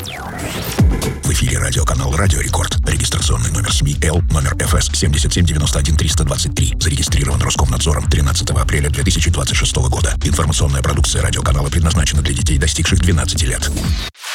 В эфире радиоканал «Радио Рекорд». Регистрационный номер СМИ Л, номер ФС 7791-323. Зарегистрирован Роскомнадзором 13 апреля 2026 года. Информационная продукция радиоканала предназначена для детей, достигших 12 лет.